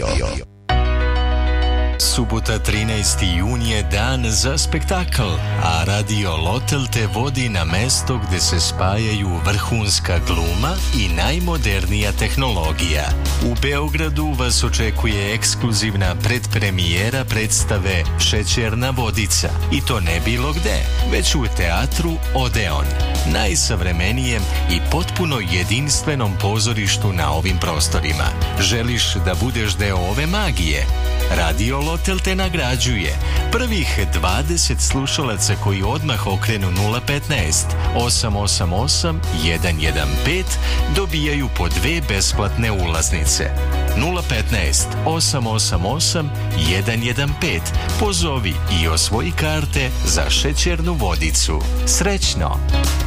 Subota 13. jun je dan za spektakl, a Radio Lotel te vodi na mesto gde se spajaju vrhunska gluma i najmodernija tehnologija. U Beogradu vas očekuje ekskluzivna predpremijera predstave Šećerna vodica. I to ne bilo gde, već u teatru Odeon, najsavremenijem i potpuno jedinstvenom pozorištu na ovim prostorima. Želiš da budeš deo ove magije? Radio Lotel te nagrađuje. Prvih 20 slušalaca koji odmah okrenu 015 888 115 dobijaju po 2 besplatne ulaznice. 015 888 115. Pozovi i osvoji karte za Šećernu vodicu. Srećno!